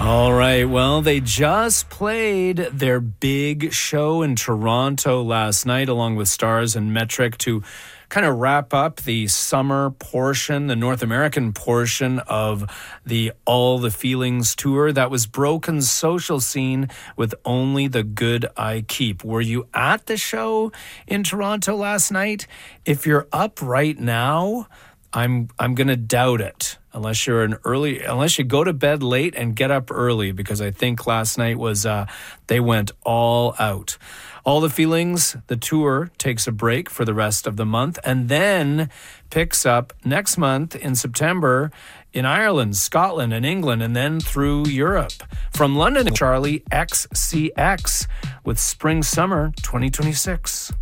All right. Well, they just played their big show in Toronto last night, along with Stars and Metric, to kind of wrap up the summer portion, the North American portion of the All the Feelings tour. That was Broken's social scene with Only the Good I Keep. Were you at the show in Toronto last night? If you're up right now, I'm going to doubt it. Unless you go to bed late and get up early, because I think last night was, they went all out. All the Feelings, the tour takes a break for the rest of the month and then picks up next month in September in Ireland, Scotland, and England, and then through Europe. From London, Charlie XCX with Spring Summer 2026.